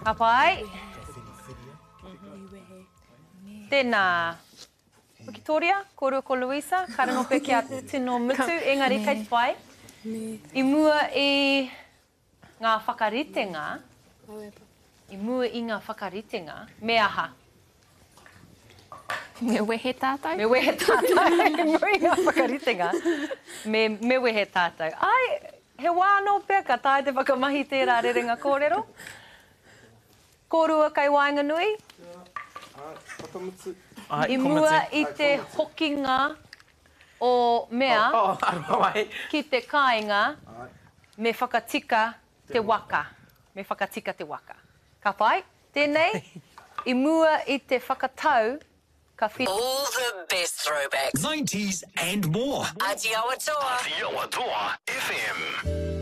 Ka pai. Tēnā. Victoria, korua ko Luisa, karangope kia tino mutu, engari kei te pai. I mua i ngā whakaritenga. I mua i ngā whakaritenga. Me aha? Me wehe tātou. Me wehe tātou. I mua i ngā whakaritenga. Me wehe tātou. Ai, he wāno pia ka tae te whakamahi tērā rerenga kōrero. Korua kai Wainganui. I mua i te hokinga o mea ki te kāinga me whakatika te waka. Me whakatika te waka. Ka pai, tēnei, i mua i te whakatau ka whina. All the best throwbacks. 90s and more. Ati Awatoa. Ati Awatoa FM.